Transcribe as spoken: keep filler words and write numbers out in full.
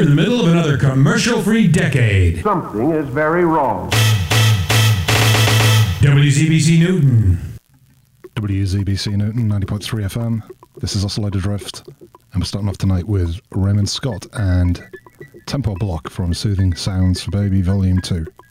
in the middle of another commercial-free decade. Something is very wrong. W Z B C Newton. W Z B C Newton, ninety point three F M. This is Oscillator Drift, and we're starting off tonight with Raymond Scott and Tempo Block from Soothing Sounds for Baby Volume two.